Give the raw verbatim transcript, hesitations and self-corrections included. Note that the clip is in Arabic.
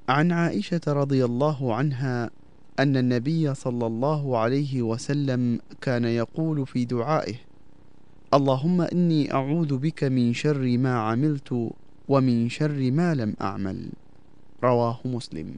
عن عائشة رضي الله عنها أن النبي صلى الله عليه وسلم كان يقول في دعائه: اللهم إني أعوذ بك من شر ما عملت ومن شر ما لم أعمل. رواه مسلم.